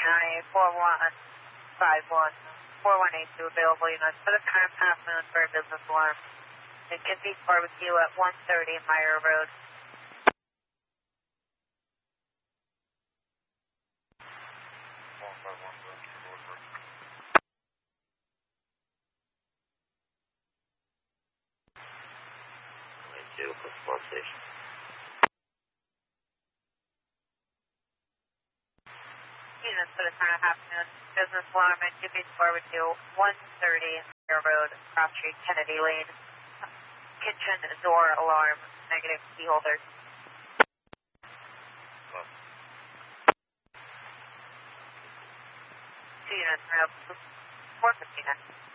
4151, 4182 available units for the current Half Moon for a business alarm. It can be barbecue at 130 Meyer Road. Station. Units for the current Half Moon business alarm at Jimmy's Barbecue, 130 Meyer Road, Cross Street, Kennedy Lane. Kitchen door alarm, negative key holder. 2 units, 459.